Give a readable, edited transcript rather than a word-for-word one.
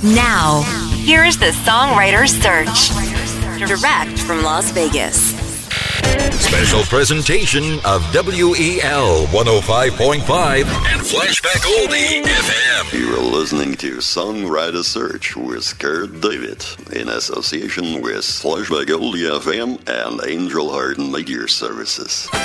Now, here's the Songwriter's Search. Direct from Las Vegas. Special presentation of WEL 105.5 and Flashback Oldie FM. You're listening to Songwriter Search with Kurt David in association with Flashback Oldie FM and Angel Heart Media Services.